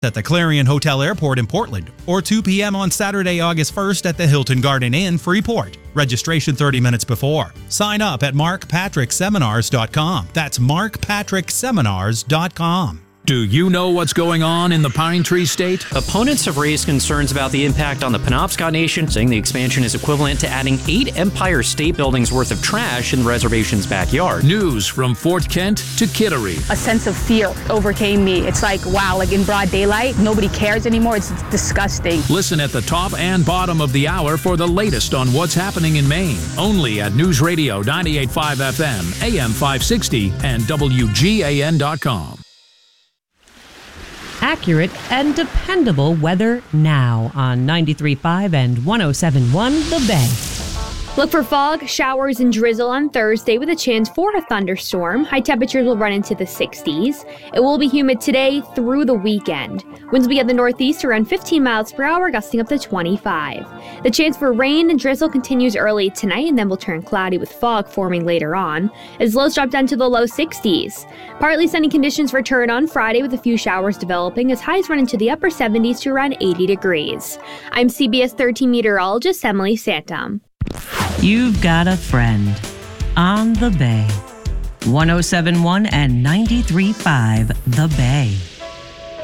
at the Clarion Hotel Airport in Portland, or 2 p.m. on Saturday, August 1st at the Hilton Garden Inn, Freeport. Registration 30 minutes before. Sign up at markpatrickseminars.com. That's markpatrickseminars.com. Do you know what's going on in the Pine Tree State? Opponents have raised concerns about the impact on the Penobscot Nation, saying the expansion is equivalent to adding 8 Empire State Buildings worth of trash in the reservation's backyard. News from Fort Kent to Kittery. A sense of fear overcame me. It's like, wow, like in broad daylight, nobody cares anymore. It's disgusting. Listen at the top and bottom of the hour for the latest on what's happening in Maine. Only at News Radio 98.5 FM, AM 560, and WGAN.com. Accurate and dependable weather now on 93.5 and 107.1 The Bay. Look for fog, showers, and drizzle on Thursday with a chance for a thunderstorm. High temperatures will run into the 60s. It will be humid today through the weekend. Winds will be at the northeast around 15 miles per hour, gusting up to 25. The chance for rain and drizzle continues early tonight and then will turn cloudy with fog forming later on, as lows drop down to the low 60s. Partly sunny conditions return on Friday with a few showers developing as highs run into the upper 70s to around 80 degrees. I'm CBS 13 meteorologist Emily Santum. You've got a friend on The Bay. 107.1 and 93.5 The Bay.